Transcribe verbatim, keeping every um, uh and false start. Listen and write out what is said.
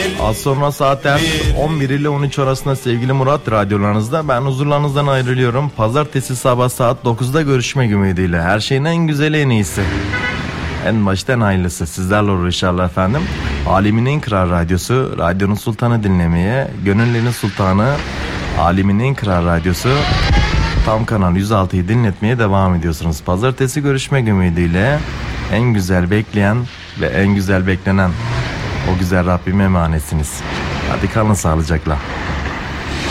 Az sonra saatler on bir ile on üç arasında sevgili Murat radyolarınızda. Ben huzurlarınızdan ayrılıyorum. Pazartesi sabah saat dokuzda görüşmek ümidiyle. Her şeyin en güzeli, en iyisi, en başta en hayırlısı sizlerle olur inşallah efendim. Alemin en kral radyosu, radyonun sultanı dinlemeye, gönüllerin sultanı, Alemin en kral radyosu Tam Kanal yüz altıyı dinletmeye devam ediyorsunuz. Pazartesi görüşmek ümidiyle en güzel bekleyen ve en güzel beklenen o güzel Rabbime emanetsiniz. Hadi kalın sağlıcakla.